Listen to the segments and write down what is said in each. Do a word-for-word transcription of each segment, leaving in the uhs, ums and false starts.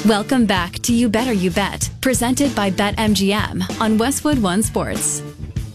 Welcome back to You Better You Bet, presented by BetMGM on Westwood One Sports.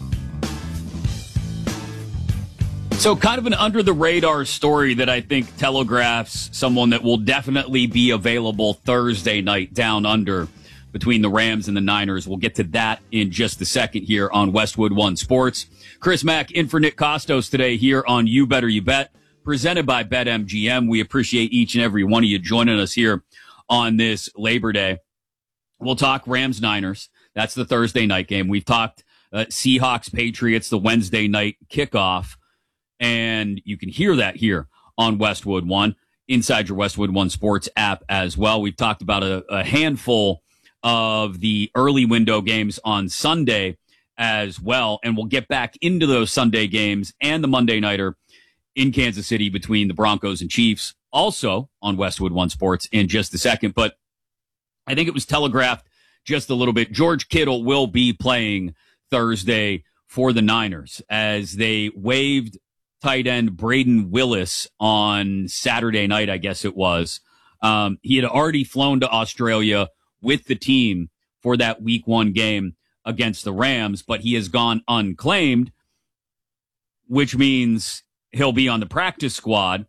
So kind of an under-the-radar story that I think telegraphs someone that will definitely be available Thursday night down under between the Rams and the Niners. We'll get to that in just a second here on Westwood One Sports. Chris Mack in for Nick Costos today here on You Better You Bet, presented by BetMGM. We appreciate each and every one of you joining us here on this Labor Day. We'll talk Rams-Niners. That's the Thursday night game. We've talked uh, Seahawks-Patriots, the Wednesday night kickoff. And you can hear that here on Westwood One, inside your Westwood One Sports app as well. We've talked about a, a handful of the early window games on Sunday as well. And we'll get back into those Sunday games and the Monday nighter in Kansas City between the Broncos and Chiefs, also on Westwood One Sports in just a second. But I think it was telegraphed just a little bit. George Kittle will be playing Thursday for the Niners as they waived tight end Braden Willis on Saturday night, I guess it was. Um, he had already flown to Australia with the team for that week one game against the Rams, but he has gone unclaimed, which means he'll be on the practice squad.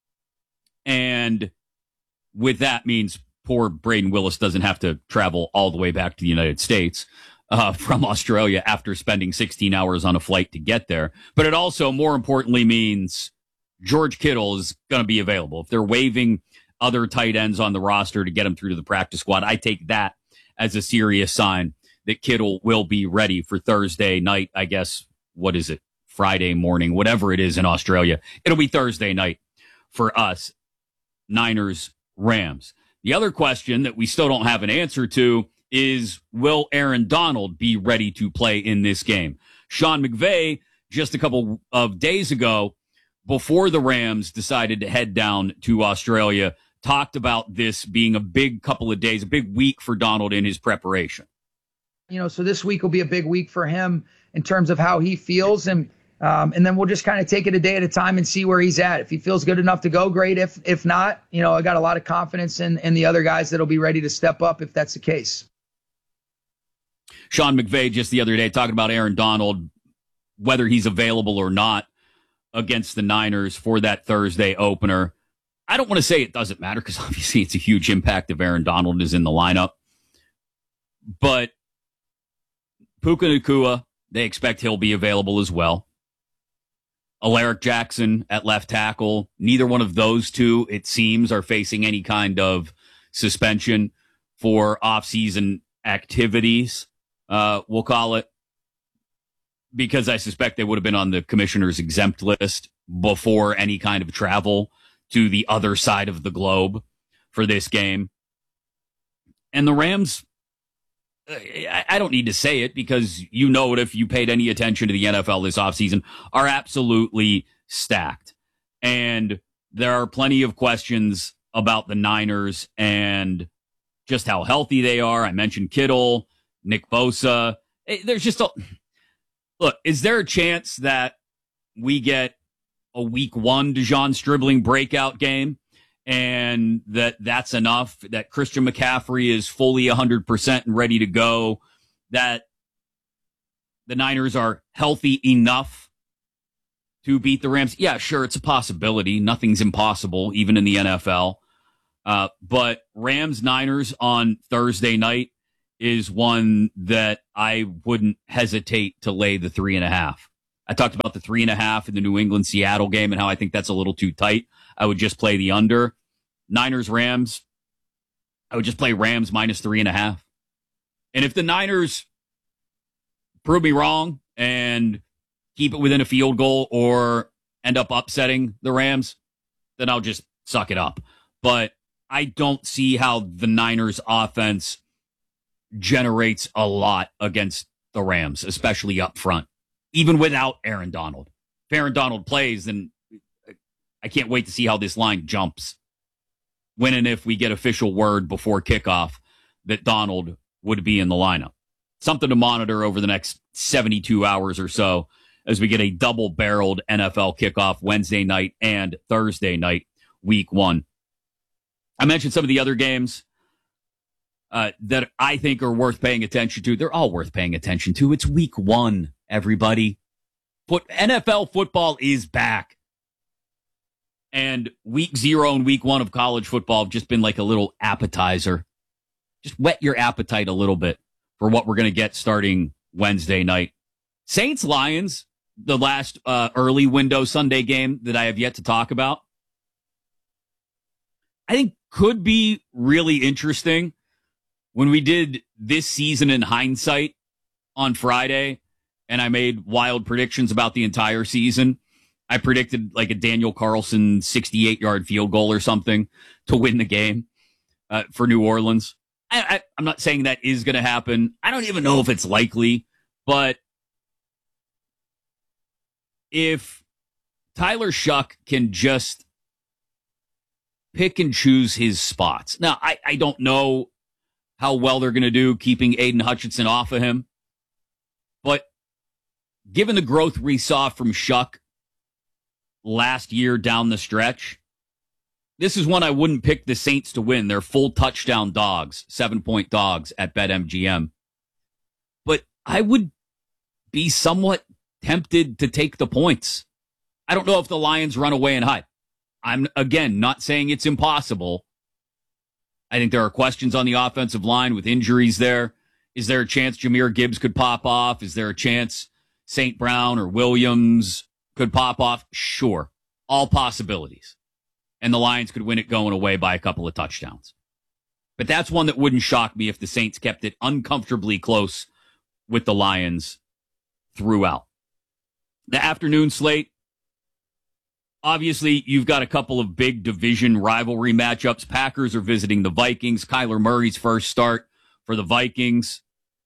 And with that means poor Braden Willis doesn't have to travel all the way back to the United States uh, from Australia after spending sixteen hours on a flight to get there. But it also, more importantly, means George Kittle is going to be available. If they're waiving other tight ends on the roster to get him through to the practice squad, I take that as a serious sign that Kittle will be ready for Thursday night. I guess, what is it? Friday morning, whatever it is in Australia. It'll be Thursday night for us. Niners, Rams. The other question that we still don't have an answer to is, will Aaron Donald be ready to play in this game? Sean McVay, just a couple of days ago, before the Rams decided to head down to Australia, talked about this being a big couple of days, a big week for Donald in his preparation. You know, so this week will be a big week for him in terms of how he feels. And Um, and then we'll just kind of take it a day at a time and see where he's at. If he feels good enough to go, great. If if not, you know, I got a lot of confidence in, in the other guys that'll be ready to step up if that's the case. Sean McVay just the other day talking about Aaron Donald, whether he's available or not against the Niners for that Thursday opener. I don't want to say it doesn't matter because obviously it's a huge impact if Aaron Donald is in the lineup. But Puka Nacua, they expect he'll be available as well. Alaric Jackson at left tackle. Neither one of those two, it seems, are facing any kind of suspension for off-season activities, uh, we'll call it, because I suspect they would have been on the commissioner's exempt list before any kind of travel to the other side of the globe for this game. And the Rams, I don't need to say it because you know it if you paid any attention to the N F L this offseason, are absolutely stacked. And there are plenty of questions about the Niners and just how healthy they are. I mentioned Kittle, Nick Bosa. There's just a look, is there a chance that we get a week one DeJon Stribling breakout game? And that that's enough, that Christian McCaffrey is fully one hundred percent and ready to go, that the Niners are healthy enough to beat the Rams? Yeah, sure, it's a possibility. Nothing's impossible, even in the N F L. Uh, but Rams-Niners on Thursday night is one that I wouldn't hesitate to lay the three and a half. I talked about the three and a half in the New England-Seattle game and how I think that's a little too tight. I would just play the under. Niners, Rams, I would just play Rams minus three and a half. And if the Niners prove me wrong and keep it within a field goal or end up upsetting the Rams, then I'll just suck it up. But I don't see how the Niners offense generates a lot against the Rams, especially up front, even without Aaron Donald. If Aaron Donald plays, then I can't wait to see how this line jumps when and if we get official word before kickoff that Donald would be in the lineup. Something to monitor over the next seventy-two hours or so as we get a double-barreled N F L kickoff Wednesday night and Thursday night, week one. I mentioned some of the other games. uh, that I think are worth paying attention to. They're all worth paying attention to. It's week one, everybody. Foot, N F L football is back. And week zero and week one of college football have just been like a little appetizer. Just whet your appetite a little bit for what we're going to get starting Wednesday night. Saints Lions, the last uh, early window Sunday game that I have yet to talk about, I think could be really interesting. When we did this season in hindsight on Friday, and I made wild predictions about the entire season, I predicted like a Daniel Carlson sixty-eight yard field goal or something to win the game uh, for New Orleans. I, I, I'm not saying that is going to happen. I don't even know if it's likely, but if Tyler Shuck can just pick and choose his spots. Now, I, I don't know how well they're going to do keeping Aiden Hutchinson off of him, but given the growth we saw from Shuck last year down the stretch, this is one I wouldn't pick the Saints to win. They're full touchdown dogs, seven-point dogs at BetMGM. But I would be somewhat tempted to take the points. I don't know if the Lions run away and hide. I'm, again, not saying it's impossible. I think there are questions on the offensive line with injuries there. Is there a chance Jahmyr Gibbs could pop off? Is there a chance Saint Brown or Williams could pop off? Sure. All possibilities. And the Lions could win it going away by a couple of touchdowns. But that's one that wouldn't shock me if the Saints kept it uncomfortably close with the Lions throughout. The afternoon slate, obviously, you've got a couple of big division rivalry matchups. Packers are visiting the Vikings. Kyler Murray's first start for the Vikings.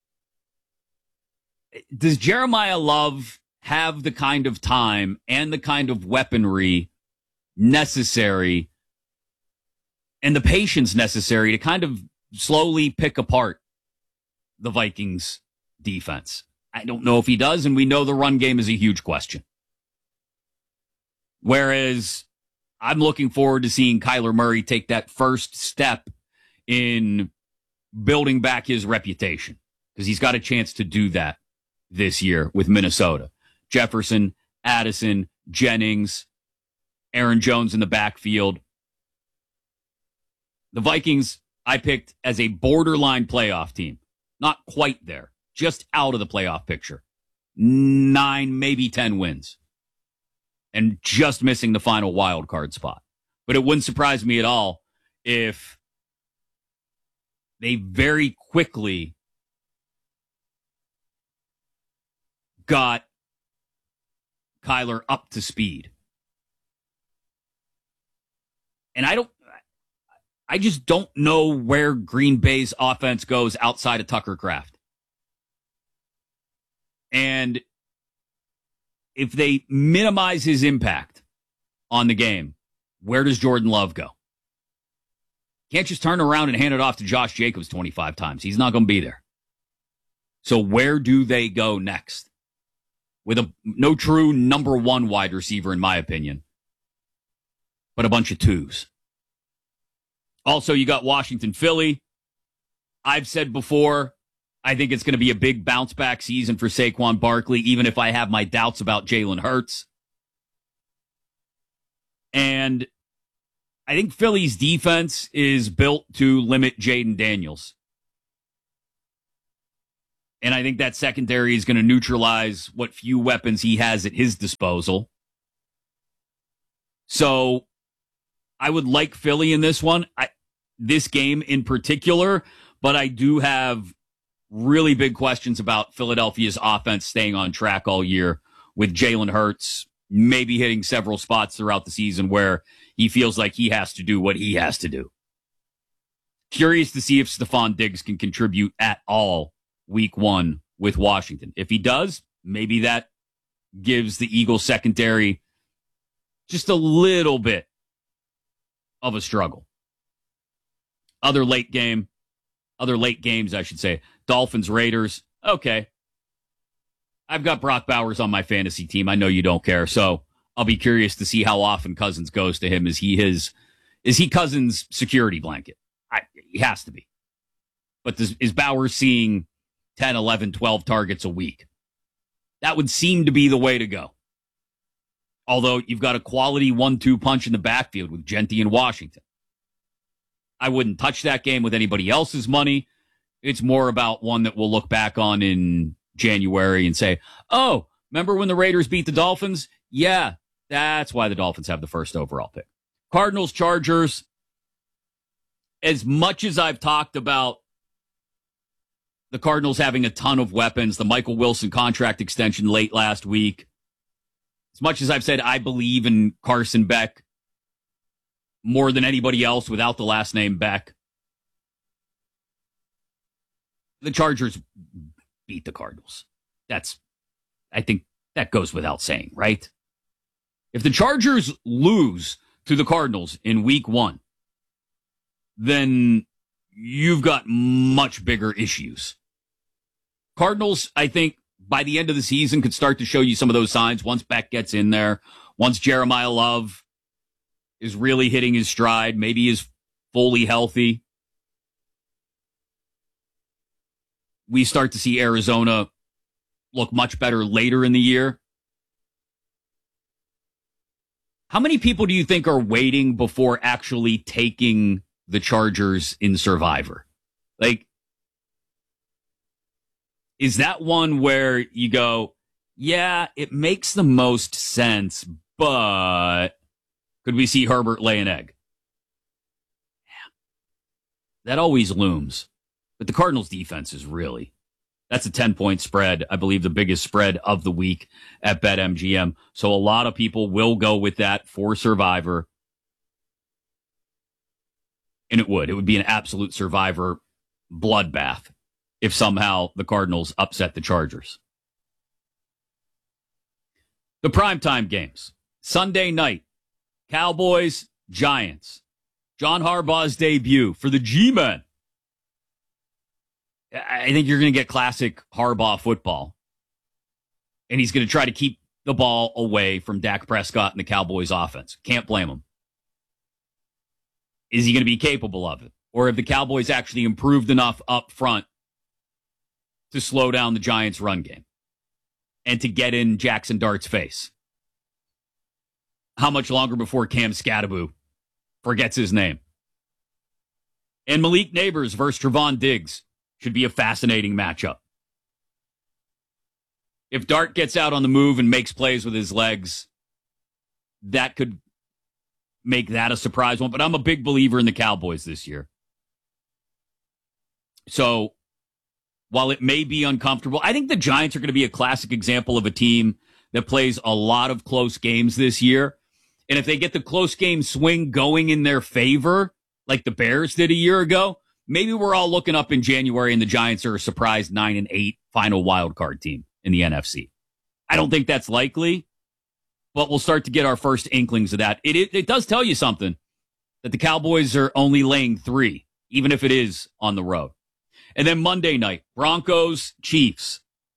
Does Jeremiah Love have the kind of time and the kind of weaponry necessary and the patience necessary to kind of slowly pick apart the Vikings defense? I don't know if he does, and we know the run game is a huge question. Whereas I'm looking forward to seeing Kyler Murray take that first step in building back his reputation, because he's got a chance to do that this year with Minnesota. Jefferson, Addison, Jennings, Aaron Jones in the backfield. The Vikings I picked as a borderline playoff team. Not quite there. Just out of the playoff picture. Nine, maybe ten wins. And just missing the final wild card spot. But it wouldn't surprise me at all if they very quickly got Kyler up to speed. And I don't, I just don't know where Green Bay's offense goes outside of Tucker Kraft. And if they minimize his impact on the game, where does Jordan Love go? Can't just turn around and hand it off to Josh Jacobs twenty-five times. He's not going to be there. So where do they go next? With a no true number one wide receiver, in my opinion, but a bunch of twos. Also, you got Washington, Philly. I've said before, I think it's going to be a big bounce back season for Saquon Barkley, even if I have my doubts about Jalen Hurts. And I think Philly's defense is built to limit Jaden Daniels. And I think that secondary is going to neutralize what few weapons he has at his disposal. So I would like Philly in this one, I, this game in particular, but I do have really big questions about Philadelphia's offense staying on track all year with Jalen Hurts maybe hitting several spots throughout the season where he feels like he has to do what he has to do. Curious to see if Stephon Diggs can contribute at all week one with Washington. If he does, maybe that gives the Eagles secondary just a little bit of a struggle. Other late game, other late games, I should say. Dolphins, Raiders. Okay. I've got Brock Bowers on my fantasy team. I know you don't care. So I'll be curious to see how often Cousins goes to him. Is he his, is he Cousins' security blanket? I, he has to be. But this, is Bowers seeing ten, eleven, twelve targets a week? That would seem to be the way to go. Although you've got a quality one two punch in the backfield with Genty and Washington. I wouldn't touch that game with anybody else's money. It's more about one that we'll look back on in January and say, oh, remember when the Raiders beat the Dolphins? Yeah, that's why the Dolphins have the first overall pick. Cardinals, Chargers. As much as I've talked about the Cardinals having a ton of weapons, the Michael Wilson contract extension late last week, as much as I've said I believe in Carson Beck more than anybody else without the last name Beck, the Chargers beat the Cardinals. That's, I think that goes without saying, right? If the Chargers lose to the Cardinals in week one, then you've got much bigger issues. Cardinals, I think, by the end of the season could start to show you some of those signs once Beck gets in there, once Jeremiah Love is really hitting his stride, maybe is fully healthy. We start to see Arizona look much better later in the year. How many people do you think are waiting before actually taking the Chargers in Survivor? Like, is that one where you go, yeah, it makes the most sense, but could we see Herbert lay an egg? Yeah. That always looms. But the Cardinals defense is really, that's a ten-point spread. I believe the biggest spread of the week at BetMGM. So a lot of people will go with that for Survivor. And it would. It would be an absolute Survivor bloodbath if somehow the Cardinals upset the Chargers. The primetime games. Sunday night. Cowboys, Giants. John Harbaugh's debut for the G-Men. I think you're going to get classic Harbaugh football. And he's going to try to keep the ball away from Dak Prescott and the Cowboys offense. Can't blame him. Is he going to be capable of it? Or have the Cowboys actually improved enough up front to slow down the Giants' run game and to get in Jackson Dart's face? How much longer before Cam Scattaboo forgets his name? And Malik Neighbors versus Trevon Diggs should be a fascinating matchup. If Dart gets out on the move and makes plays with his legs, that could make that a surprise one. But I'm a big believer in the Cowboys this year. So while it may be uncomfortable, I think the Giants are going to be a classic example of a team that plays a lot of close games this year. And if they get the close game swing going in their favor, like the Bears did a year ago, maybe we're all looking up in January and the Giants are a surprise nine and eight final wild card team in the N F C. I don't think that's likely, but we'll start to get our first inklings of that. It, it, it does tell you something that the Cowboys are only laying three, even if it is on the road. And then Monday night, Broncos, Chiefs.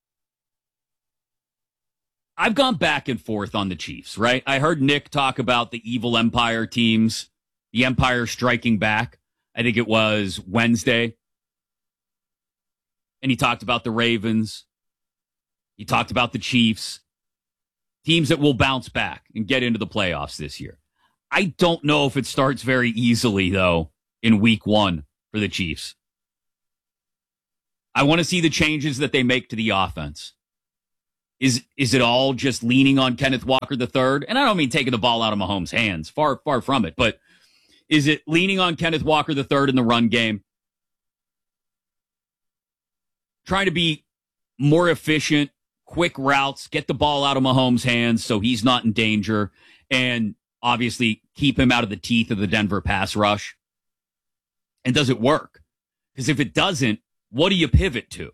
I've gone back and forth on the Chiefs, right? I heard Nick talk about the evil Empire teams, the Empire striking back. I think it was Wednesday. And he talked about the Ravens. He talked about the Chiefs. Teams that will bounce back and get into the playoffs this year. I don't know if it starts very easily, though, in week one for the Chiefs. I want to see the changes that they make to the offense. Is is it all just leaning on Kenneth Walker the third? And I don't mean taking the ball out of Mahomes' hands. Far, far from it. But is it leaning on Kenneth Walker the third in the run game? Trying to be more efficient, quick routes, get the ball out of Mahomes' hands so he's not in danger, and obviously keep him out of the teeth of the Denver pass rush. And does it work? Because if it doesn't, what do you pivot to?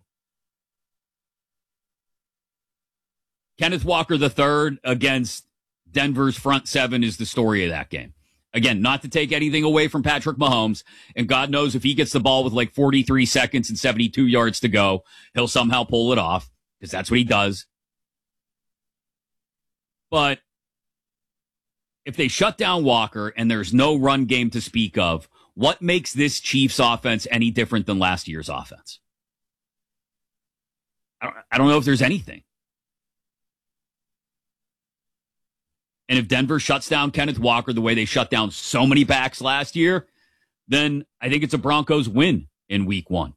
Kenneth Walker the third against Denver's front seven is the story of that game. Again, not to take anything away from Patrick Mahomes, and God knows if he gets the ball with like forty-three seconds and seventy-two yards to go, he'll somehow pull it off, because that's what he does. But if they shut down Walker and there's no run game to speak of, What makes this Chiefs offense any different than last year's offense? I don't, I don't know if there's anything. And if Denver shuts down Kenneth Walker the way they shut down so many backs last year, then I think it's a Broncos win in week one.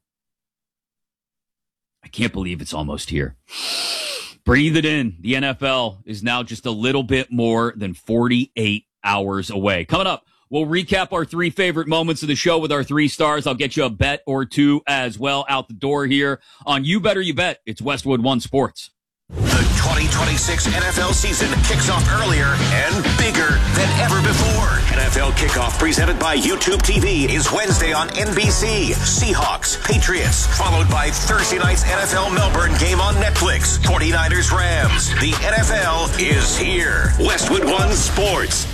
I can't believe it's almost here. Breathe it in. The N F L is now just a little bit more than forty-eight hours away. Coming up, we'll recap our three favorite moments of the show with our three stars. I'll get you a bet or two as well out the door here on You Better You Bet. It's Westwood One Sports. The twenty twenty-six N F L season kicks off earlier and bigger than ever before. N F L Kickoff presented by YouTube T V is Wednesday on N B C. Seahawks, Patriots, followed by Thursday night's N F L Melbourne game on Netflix. forty-niners, Rams. The N F L is here. Westwood One Sports.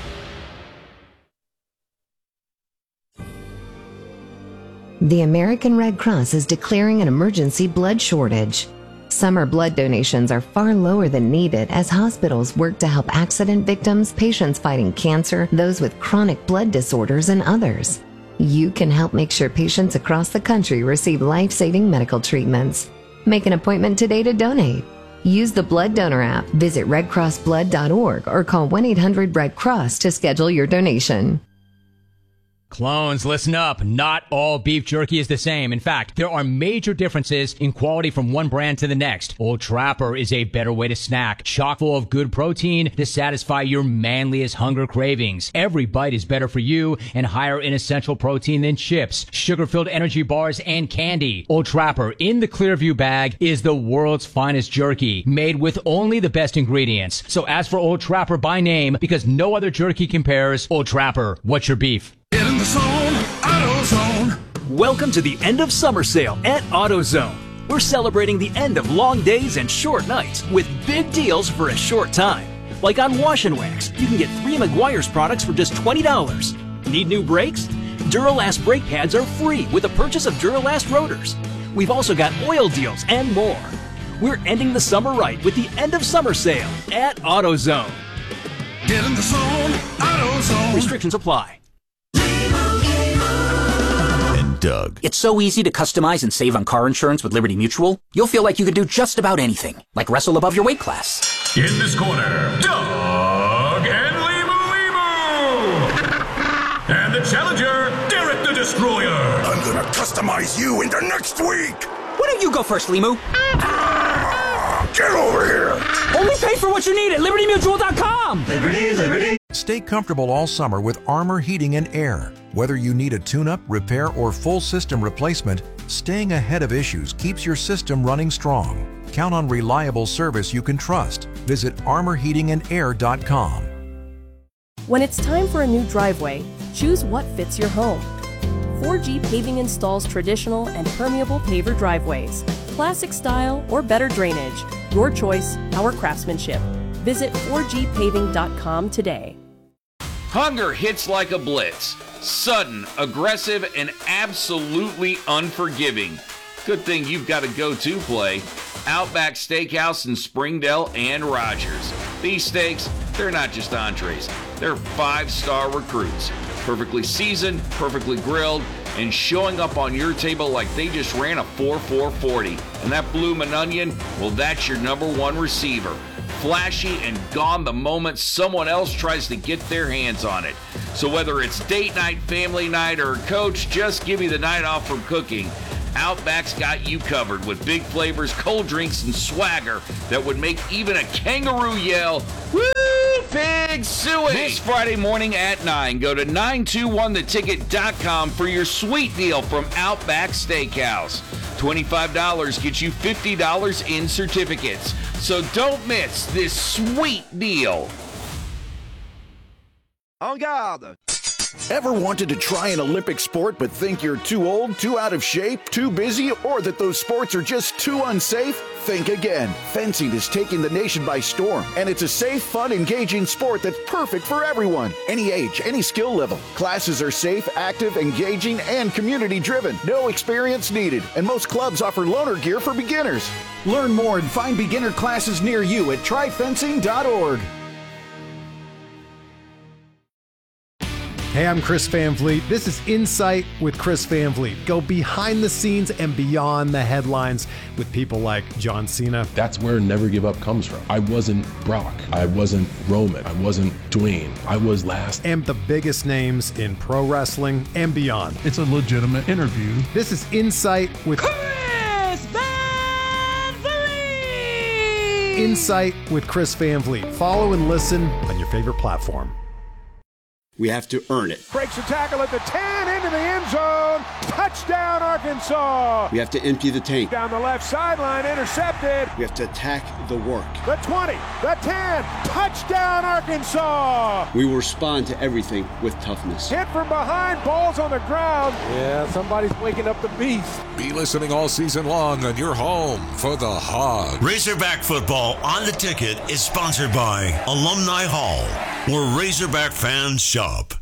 The American Red Cross is declaring an emergency blood shortage. Summer blood donations are far lower than needed as hospitals work to help accident victims, patients fighting cancer, those with chronic blood disorders, and others. You can help make sure patients across the country receive life-saving medical treatments. Make an appointment today to donate. Use the Blood Donor app, visit red cross blood dot org, or call one eight hundred red cross to schedule your donation. Clones, listen up. Not all beef jerky is the same. In fact, there are major differences in quality from one brand to the next. Old Trapper is a better way to snack, chock full of good protein to satisfy your manliest hunger cravings. Every bite is better for you and higher in essential protein than chips, sugar-filled energy bars, and candy. Old Trapper in the Clearview bag is the world's finest jerky, made with only the best ingredients. So ask for Old Trapper by name because no other jerky compares. Old Trapper, what's your beef? Get in the zone, AutoZone. Welcome to the end of summer sale at AutoZone. We're celebrating the end of long days and short nights with big deals for a short time. Like on Wash and Wax, you can get three Meguiar's products for just twenty dollars. Need new brakes? Duralast brake pads are free with the purchase of Duralast rotors. We've also got oil deals and more. We're ending the summer right with the end of summer sale at AutoZone. Get in the zone, AutoZone. Restrictions apply. Doug. It's so easy to customize and save on car insurance with Liberty Mutual. You'll feel like you could do just about anything, like wrestle above your weight class. In this corner, Doug and Limu Limu! And the challenger, Derek the Destroyer. I'm gonna customize you into next week. Why don't you go first, Limu? Ah, get over here. Only pay for what you need at liberty mutual dot com. Liberty, Liberty. Stay comfortable all summer with Armor Heating and Air. Whether you need a tune-up, repair, or full system replacement, staying ahead of issues keeps your system running strong. Count on reliable service you can trust. Visit armor heating and air dot com. When it's time for a new driveway, choose what fits your home. four G Paving installs traditional and permeable paver driveways, classic style or better drainage. Your choice, our craftsmanship. Visit four G paving dot com today. Hunger hits like a blitz. Sudden, aggressive, and absolutely unforgiving. Good thing you've got a go-to play. Outback Steakhouse in Springdale and Rogers. These steaks, they're not just entrees. They're five-star recruits. Perfectly seasoned, perfectly grilled, and showing up on your table like they just ran a four four forty. And that bloomin' onion, well, that's your number one receiver. Flashy and gone the moment someone else tries to get their hands on it. So whether it's date night, family night, or coach, just give me the night off from cooking. Outback's got you covered with big flavors, cold drinks, and swagger that would make even a kangaroo yell, "Woo, pig suey!" This Friday morning at nine, go to nine two one the ticket dot com for your sweet deal from Outback Steakhouse. twenty-five dollars gets you fifty dollars in certificates. So don't miss this sweet deal. En garde! Ever wanted to try an Olympic sport but think you're too old, too out of shape, too busy, or that those sports are just too unsafe? Think again. Fencing is taking the nation by storm, and it's a safe, fun, engaging sport that's perfect for everyone. Any age, any skill level. Classes are safe, active, engaging, and community-driven. No experience needed, and most clubs offer loaner gear for beginners. Learn more and find beginner classes near you at try fencing dot org. Hey, I'm Chris Van Vliet. This is Insight with Chris Van Vliet. Go behind the scenes and beyond the headlines with people like John Cena. That's where Never Give Up comes from. I wasn't Brock. I wasn't Roman. I wasn't Dwayne. I was last. And the biggest names in pro wrestling and beyond. It's a legitimate interview. This is Insight with Chris Van Vliet. Insight with Chris Van Vliet. Follow and listen on your favorite platform. We have to earn it. Breaks the tackle at the ten, into the end zone. Touchdown, Arkansas. We have to empty the tank. Down the left sideline, intercepted. We have to attack the work. The twenty, the ten, touchdown, Arkansas. We will respond to everything with toughness. Hit from behind, balls on the ground. Yeah, somebody's waking up the beast. Be listening all season long on your home for the Hog. Razorback football on the ticket is sponsored by Alumni Hall, where Razorback fans shop.